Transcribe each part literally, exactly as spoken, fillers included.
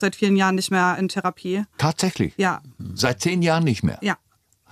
seit vielen Jahren nicht mehr in Therapie. Tatsächlich? Ja. Seit zehn Jahren nicht mehr? Ja.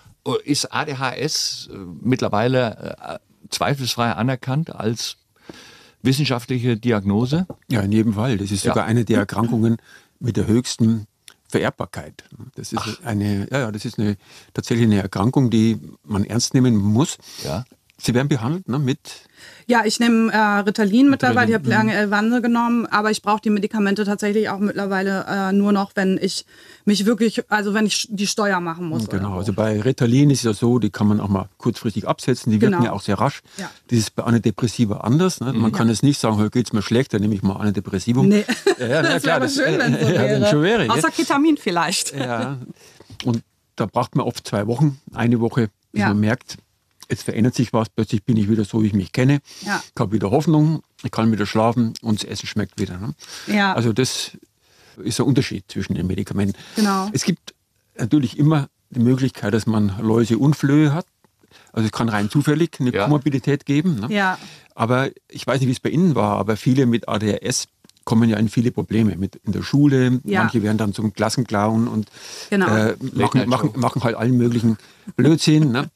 Ist A D H S mittlerweile äh, zweifelsfrei anerkannt als wissenschaftliche Diagnose? Ja, in jedem Fall. Das ist sogar ja. eine der Erkrankungen mit der höchsten Vererbbarkeit. Das ist Ach. eine, ja, ja, das ist eine, tatsächlich eine Erkrankung, die man ernst nehmen muss. Ja. Sie werden behandelt, ne, mit... Ja, ich nehme äh, Ritalin mittlerweile, ich habe lange Elvanse genommen, aber ich brauche die Medikamente tatsächlich auch mittlerweile äh, nur noch, wenn ich mich wirklich, also wenn ich die Steuer machen muss. Genau, oder also bei Ritalin ist es ja so, die kann man auch mal kurzfristig absetzen, die wirken Genau. ja auch sehr rasch. Ja. Das ist bei Antidepressiva anders. Ne? Man ja. kann jetzt nicht sagen, heute geht es mir schlecht, dann nehme ich mal Antidepressivum. Nee, ja, ja, das wäre aber schön, wenn es so ja, wäre. schon wäre. Außer Ketamin vielleicht. Ja. Und da braucht man oft zwei Wochen, eine Woche, bis Ja. man merkt, jetzt verändert sich was, plötzlich bin ich wieder so, wie ich mich kenne. Ja. Ich habe wieder Hoffnung, ich kann wieder schlafen und das Essen schmeckt wieder. Ne? Ja. Also das ist ein Unterschied zwischen den Medikamenten. Genau. Es gibt natürlich immer die Möglichkeit, dass man Läuse und Flöhe hat. Also es kann rein zufällig eine Ja. Komorbidität geben. Ne? Ja. Aber ich weiß nicht, wie es bei Ihnen war, aber viele mit A D H S kommen ja in viele Probleme mit in der Schule. Ja. Manche werden dann zum Klassenclown und Genau. äh, machen, machen, machen halt allen möglichen Blödsinn. Ne?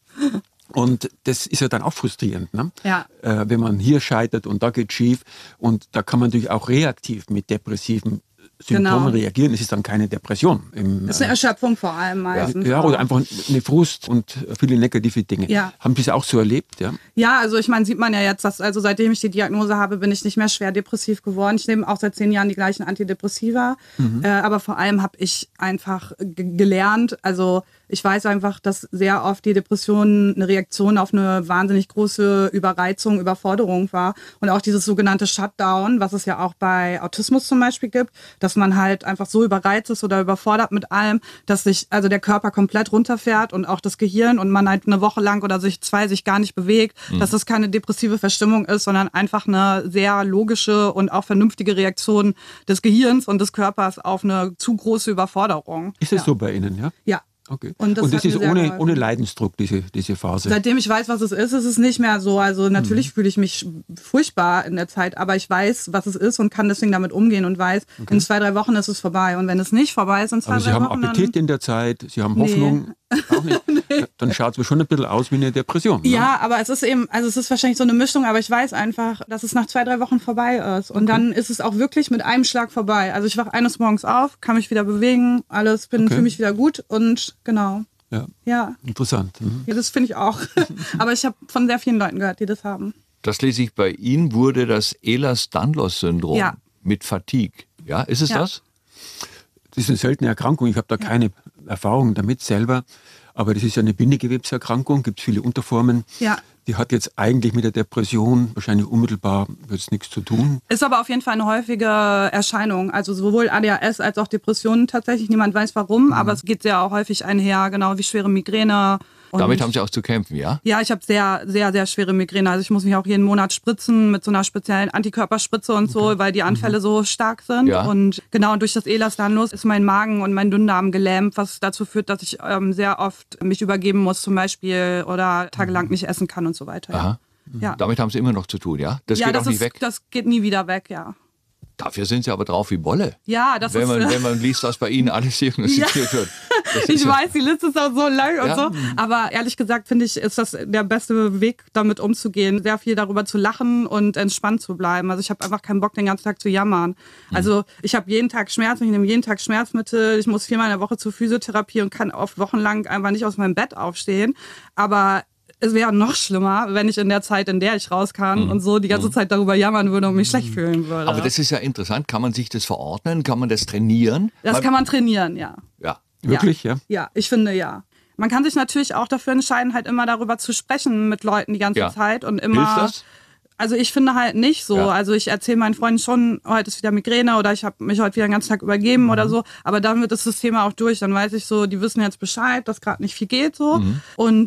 Und das ist ja dann auch frustrierend, ne? Ja. Äh, wenn man hier scheitert und da geht schief. Und da kann man natürlich auch reaktiv mit depressiven Symptomen Genau. reagieren. Es ist dann keine Depression. Im, Das ist eine Erschöpfung vor allem meistens. ja, oder einfach eine Frust und viele negative Dinge. Ja. Haben Sie es auch so erlebt? Ja, Ja, also ich meine, sieht man ja jetzt, dass also seitdem ich die Diagnose habe, bin ich nicht mehr schwer depressiv geworden. Ich nehme auch seit zehn Jahren die gleichen Antidepressiva. Mhm. Äh, aber vor allem habe ich einfach g- gelernt, also ich weiß einfach, dass sehr oft die Depression eine Reaktion auf eine wahnsinnig große Überreizung, Überforderung war. Und auch dieses sogenannte Shutdown, was es ja auch bei Autismus zum Beispiel gibt, dass man halt einfach so überreizt ist oder überfordert mit allem, dass sich also der Körper komplett runterfährt und auch das Gehirn und man halt eine Woche lang oder sich zwei sich gar nicht bewegt, mhm. dass das keine depressive Verstimmung ist, sondern einfach eine sehr logische und auch vernünftige Reaktion des Gehirns und des Körpers auf eine zu große Überforderung. ist das ja. so bei Ihnen? Ja. Ja. Okay. Und das, und das hat mir ist sehr ohne, geholfen. ohne Leidensdruck, diese, diese Phase. Seitdem ich weiß, was es ist, ist es nicht mehr so. Also natürlich Mhm. fühle ich mich furchtbar in der Zeit, aber ich weiß, was es ist und kann deswegen damit umgehen und weiß, Okay. in zwei, drei Wochen ist es vorbei. Und wenn es nicht vorbei ist, in zwei, Aber Sie drei haben Wochen, Appetit dann... in der Zeit, Sie haben Nee. Hoffnung. Auch nicht. Dann schaut es schon ein bisschen aus wie eine Depression. Ne? Ja, aber es ist eben, also es ist wahrscheinlich so eine Mischung, aber ich weiß einfach, dass es nach zwei, drei Wochen vorbei ist. Und Okay. dann ist es auch wirklich mit einem Schlag vorbei. Also ich wache eines Morgens auf, kann mich wieder bewegen, alles, bin Okay. für mich wieder gut und genau. Ja. Ja, Interessant. Mhm. ja das finde ich auch. Aber ich habe von sehr vielen Leuten gehört, die das haben. Das lese ich bei Ihnen, wurde das Ehlers-Danlos-Syndrom Ja. mit Fatigue. Ja, ist es Ja. das? Das ist eine seltene Erkrankung. Ich habe da keine Erfahrung damit selber. Aber das ist ja eine Bindegewebserkrankung, gibt viele Unterformen. Ja. Die hat jetzt eigentlich mit der Depression wahrscheinlich unmittelbar jetzt nichts zu tun. Ist aber auf jeden Fall eine häufige Erscheinung. Also sowohl A D H S als auch Depressionen tatsächlich. Niemand weiß warum, Mhm. aber es geht sehr auch häufig einher, genau wie schwere Migräne. Und Damit haben Sie auch zu kämpfen, ja? ja, ich habe sehr, sehr, sehr schwere Migräne. Also ich muss mich auch jeden Monat spritzen mit so einer speziellen Antikörperspritze und so, weil die Anfälle so stark sind. Ja. Und genau, und durch das Ehlers-Danlos ist mein Magen und mein Dünndarm gelähmt, was dazu führt, dass ich ähm, sehr oft mich übergeben muss zum Beispiel oder tagelang nicht essen kann und so weiter. Aha. Ja, Damit haben Sie immer noch zu tun, ja? Das ja geht das, auch nicht ist, weg. das geht nie wieder weg, ja. Dafür sind Sie aber drauf wie Bolle. Ja, das wenn ist... man, wenn man liest, was bei Ihnen alles diagnostiziert wird. Das ist Ich ja- weiß, die Liste ist auch so lang und Ja. so. Aber ehrlich gesagt, finde ich, ist das der beste Weg, damit umzugehen. Sehr viel darüber zu lachen und entspannt zu bleiben. Also ich habe einfach keinen Bock, den ganzen Tag zu jammern. Also ich habe jeden Tag Schmerzen, ich nehme jeden Tag Schmerzmittel. Ich muss viermal in der Woche zur Physiotherapie und kann oft wochenlang einfach nicht aus meinem Bett aufstehen. Aber es wäre noch schlimmer, wenn ich in der Zeit, in der ich raus kann und so die ganze Zeit darüber jammern würde und mich schlecht fühlen würde. Aber das ist ja interessant. Kann man sich das verordnen? Kann man das trainieren? das Man- kann man trainieren, ja. Ja. Wirklich, ja? Ja, ich finde ja. Man kann sich natürlich auch dafür entscheiden, halt immer darüber zu sprechen mit Leuten die ganze Ja. Zeit und immer. Hilft das? Also ich finde halt nicht so. Ja. Also ich erzähle meinen Freunden schon, heute ist wieder Migräne oder ich habe mich heute wieder den ganzen Tag übergeben oder so. Aber dann wird das Thema auch durch. Dann weiß ich so, die wissen jetzt Bescheid, dass gerade nicht viel geht so. Und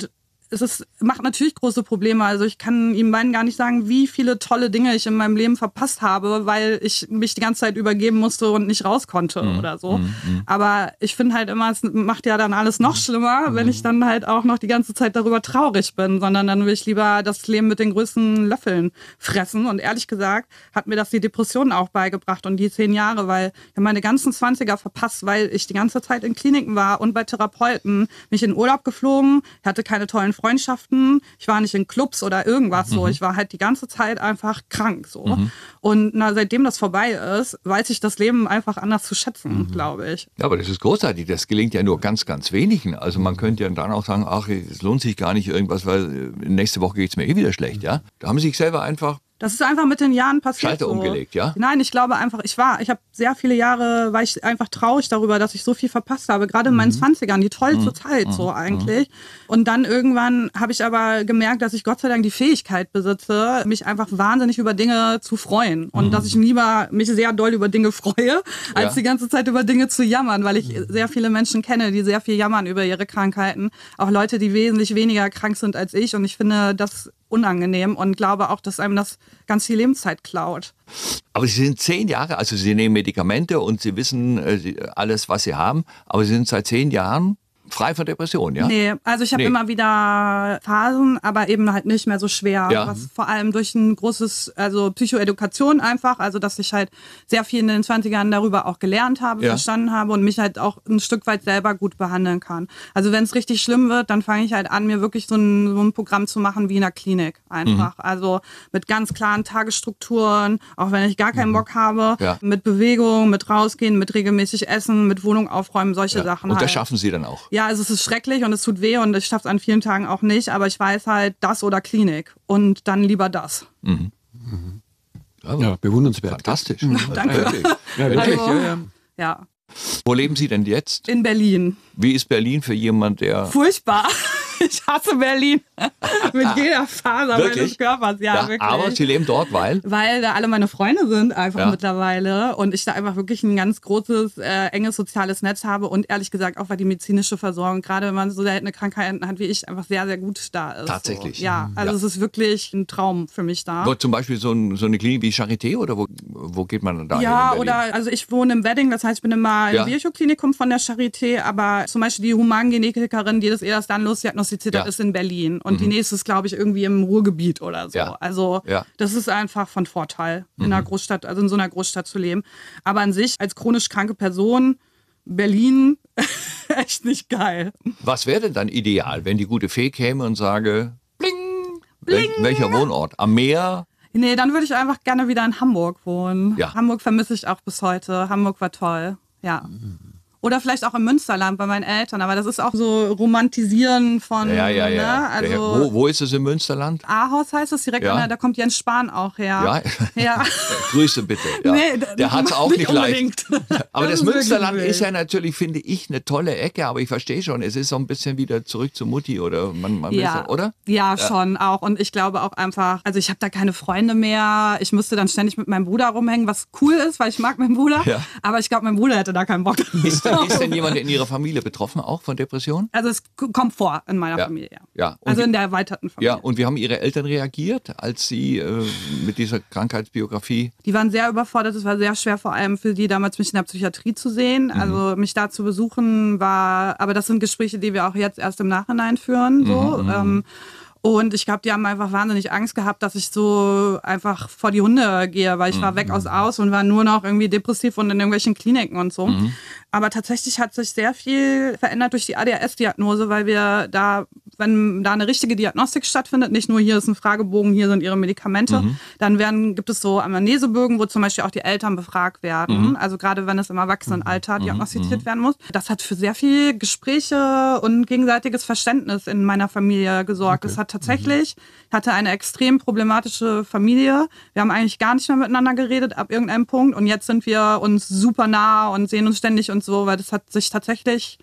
es ist, macht natürlich große Probleme. Also ich kann Ihnen beiden gar nicht sagen, wie viele tolle Dinge ich in meinem Leben verpasst habe, weil ich mich die ganze Zeit übergeben musste und nicht raus konnte mhm. oder so. Mhm. Aber ich finde halt immer, es macht ja dann alles noch schlimmer, mhm. wenn ich dann halt auch noch die ganze Zeit darüber traurig bin, sondern dann will ich lieber das Leben mit den größten Löffeln fressen. Und ehrlich gesagt hat mir das die Depression auch beigebracht und die zehn Jahre, weil ich habe meine ganzen zwanziger verpasst, weil ich die ganze Zeit in Kliniken war und bei Therapeuten, mich in Urlaub geflogen, hatte keine tollen Freundschaften, ich war nicht in Clubs oder irgendwas mhm. so, ich war halt die ganze Zeit einfach krank so. Mhm. Und na, seitdem das vorbei ist, weiß ich das Leben einfach anders zu schätzen, mhm. glaube ich. Ja, aber das ist großartig, das gelingt ja nur ganz, ganz wenigen. Also man könnte ja dann auch sagen, ach, es lohnt sich gar nicht irgendwas, weil nächste Woche geht es mir eh wieder schlecht, ja. Da haben sie sich selber einfach Das ist einfach mit den Jahren passiert. Schalter so. umgelegt, ja? Nein, ich glaube einfach, ich war, ich habe sehr viele Jahre, war ich einfach traurig darüber, dass ich so viel verpasst habe, gerade in meinen mhm. zwanzigern, die tollste mhm. Zeit so eigentlich. Und dann irgendwann habe ich aber gemerkt, dass ich Gott sei Dank die Fähigkeit besitze, mich einfach wahnsinnig über Dinge zu freuen. Und mhm. dass ich lieber mich sehr doll über Dinge freue, als ja. die ganze Zeit über Dinge zu jammern, weil ich sehr viele Menschen kenne, die sehr viel jammern über ihre Krankheiten. Auch Leute, die wesentlich weniger krank sind als ich. Und ich finde das unangenehm und glaube auch, dass einem das ganz viel Lebenszeit klaut. Aber Sie sind zehn Jahre, also Sie nehmen Medikamente und Sie wissen äh, alles, was Sie haben, aber Sie sind seit zehn Jahren frei von Depressionen, ja? Nee, also ich habe nee. immer wieder Phasen, aber eben halt nicht mehr so schwer. Ja. Was vor allem durch ein großes, also Psychoedukation einfach, also dass ich halt sehr viel in den zwanzigern darüber auch gelernt habe, ja. verstanden habe und mich halt auch ein Stück weit selber gut behandeln kann. Also wenn es richtig schlimm wird, dann fange ich halt an, mir wirklich so ein, so ein Programm zu machen wie in der Klinik einfach. Mhm. Also mit ganz klaren Tagesstrukturen, auch wenn ich gar keinen mhm. Bock habe, ja. mit Bewegung, mit rausgehen, mit regelmäßig essen, mit Wohnung aufräumen, solche ja. Sachen. Und das halt. schaffen Sie dann auch? Ja, also es ist schrecklich und es tut weh und ich schaffe es an vielen Tagen auch nicht, aber ich weiß halt, das oder Klinik und dann lieber das. Mhm. Mhm. Ja, ja, bewundernswert. Fantastisch. Mhm. Danke. Ja, wirklich. Also, ja, ja. ja. Wo leben Sie denn jetzt? In Berlin. Wie ist Berlin für jemand, der... Furchtbar. Ich hasse Berlin. Mit jeder Faser meines Körpers. Ja, ja, wirklich. Aber Sie leben dort, weil? Weil da alle meine Freunde sind einfach ja. mittlerweile und ich da einfach wirklich ein ganz großes, äh, enges soziales Netz habe und ehrlich gesagt auch, weil die medizinische Versorgung, gerade wenn man so seltene Krankheiten hat wie ich, einfach sehr, sehr gut da ist. Tatsächlich? So. Ja, also ja. es ist wirklich ein Traum für mich da. Wo, zum Beispiel so, ein, so eine Klinik wie Charité oder wo, wo geht man da Ja, hin in oder also ich wohne im Wedding, das heißt, ich bin immer im ja. Virchow-Klinikum von der Charité, aber zum Beispiel die Humangenetikerin, die das erst dann losdiagnostiziert hat, ja. ist in Berlin und mhm. die nächste ist, glaube ich, irgendwie im Ruhrgebiet oder so. Ja. Also ja. das ist einfach von Vorteil, in mhm. einer Großstadt, also in so einer Großstadt zu leben. Aber an sich, als chronisch kranke Person, Berlin, echt nicht geil. Was wäre denn dann ideal, wenn die gute Fee käme und sage, bling, bling. Wel- welcher Wohnort? Am Meer? Nee, dann würde ich einfach gerne wieder in Hamburg wohnen. Ja. Hamburg vermisse ich auch bis heute. Hamburg war toll, ja. Mhm. Oder vielleicht auch im Münsterland bei meinen Eltern, aber das ist auch so Romantisieren von, ja, ja, ja. Ne? Also wo, wo ist es im Münsterland? Ahaus heißt es, direkt ja. an der, da kommt Jens Spahn auch her. Ja, ja. Grüße bitte. Ja. Nee, der hat es auch nicht, nicht leicht. Aber das, das Münsterland ist ja natürlich, finde ich, eine tolle Ecke, aber ich verstehe schon, es ist so ein bisschen wieder zurück zu Mutti oder man, man ja. ist, oder? Ja, ja, schon auch. Und ich glaube auch einfach, also ich habe da keine Freunde mehr. Ich müsste dann ständig mit meinem Bruder rumhängen, was cool ist, weil ich mag meinen Bruder. Ja. Aber ich glaube, mein Bruder hätte da keinen Bock. Ist, ist denn jemand in Ihrer Familie betroffen auch von Depressionen? Also es kommt vor in meiner ja. Familie. Ja. Also wie, in der erweiterten Familie. Ja, und wie haben Ihre Eltern reagiert, als Sie äh, mit dieser Krankheitsbiografie? Die waren sehr überfordert. Es war sehr schwer, vor allem für die damals mich in der Psychiatrie zu sehen. Mhm. Also mich da zu besuchen war, aber das sind Gespräche, die wir auch jetzt erst im Nachhinein führen. So. Mhm. Ähm, Und ich glaube, die haben einfach wahnsinnig Angst gehabt, dass ich so einfach vor die Hunde gehe, weil ich mhm. war weg aus aus und war nur noch irgendwie depressiv und in irgendwelchen Kliniken und so. Mhm. Aber tatsächlich hat sich sehr viel verändert durch die A D H S-Diagnose, weil wir da, wenn da eine richtige Diagnostik stattfindet, nicht nur hier ist ein Fragebogen, hier sind ihre Medikamente, mhm. dann werden, gibt es so Amnesebögen, wo zum Beispiel auch die Eltern befragt werden. Mhm. Also gerade wenn es im Erwachsenenalter mhm. diagnostiziert mhm. werden muss. Das hat für sehr viel Gespräche und gegenseitiges Verständnis in meiner Familie gesorgt. Es okay. hat tatsächlich, ich hatte eine extrem problematische Familie. Wir haben eigentlich gar nicht mehr miteinander geredet ab irgendeinem Punkt und jetzt sind wir uns super nah und sehen uns ständig und so, weil das hat sich tatsächlich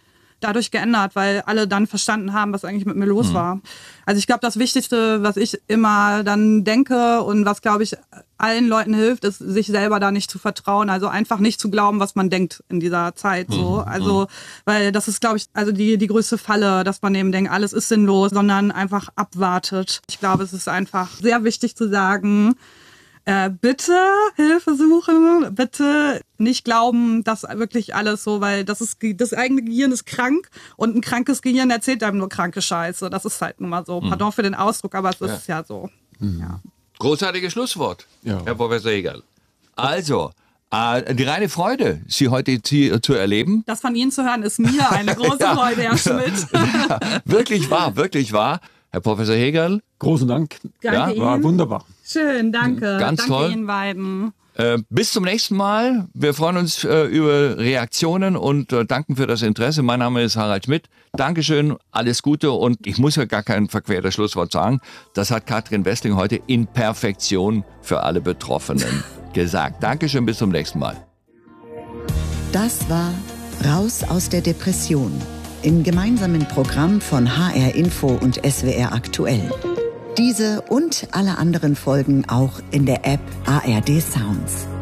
dadurch geändert, weil alle dann verstanden haben, was eigentlich mit mir los mhm. war. Also ich glaube, das Wichtigste, was ich immer dann denke und was, glaube ich, allen Leuten hilft, ist, sich selber da nicht zu vertrauen. Also einfach nicht zu glauben, was man denkt in dieser Zeit. So. Mhm. Also, weil das ist, glaube ich, also die, die größte Falle, dass man eben denkt, alles ist sinnlos, sondern einfach abwartet. Ich glaube, es ist einfach sehr wichtig zu sagen, Äh, bitte Hilfe suchen, bitte nicht glauben, dass wirklich alles so, weil das ist, das eigene Gehirn ist krank und ein krankes Gehirn erzählt einem nur kranke Scheiße. Das ist halt nun mal so. Pardon für den Ausdruck, aber es ja. ist ja so. Mhm. Ja. Großartiges Schlusswort, ja. Herr Professor Hegerl. Also, äh, die reine Freude, Sie heute hier zu erleben. Das von Ihnen zu hören, ist mir eine große ja. Freude, Herr Schmidt. Ja, wirklich wahr, wirklich wahr. Herr Professor Hegerl. Großen Dank. Danke ja, war Ihnen. Wunderbar. Schön, danke. Ganz danke toll. Ihnen beiden. Äh, bis zum nächsten Mal. Wir freuen uns äh, über Reaktionen und äh, danken für das Interesse. Mein Name ist Harald Schmidt. Dankeschön, alles Gute und ich muss ja gar kein verquertes Schlusswort sagen. Das hat Katrin Westling heute in Perfektion für alle Betroffenen gesagt. Dankeschön, bis zum nächsten Mal. Das war Raus aus der Depression im gemeinsamen Programm von H R Info und S W R Aktuell. Diese und alle anderen Folgen auch in der App A R D Sounds.